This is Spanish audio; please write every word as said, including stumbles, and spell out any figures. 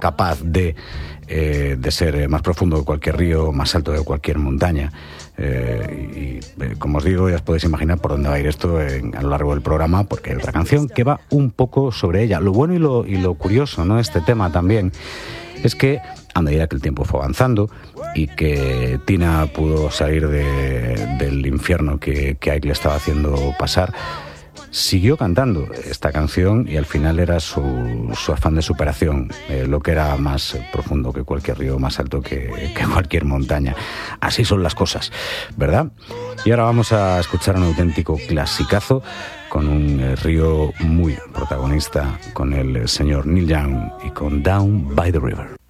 capaz de, eh, de ser más profundo que cualquier río, más alto que cualquier montaña. Eh, y eh, como os digo, ya os podéis imaginar por dónde va a ir esto en, a lo largo del programa, porque hay otra canción que va un poco sobre ella. Lo bueno y lo, y lo curioso, ¿no?, este tema también, es que a medida que el tiempo fue avanzando y que Tina pudo salir de, del infierno que, que Ike le estaba haciendo pasar, siguió cantando esta canción y al final era su, su afán de superación, eh, lo que era más profundo que cualquier río, más alto que, que cualquier montaña. Así son las cosas, ¿verdad? Y ahora vamos a escuchar un auténtico clasicazo con un eh, río muy protagonista, con el señor Neil Young y con Down by the River.